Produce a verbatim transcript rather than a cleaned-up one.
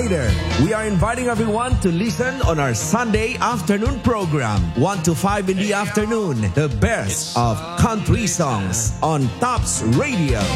later, we are inviting everyone to listen on our Sunday afternoon program, one to five in the afternoon, the best of country songs on Tops Radio.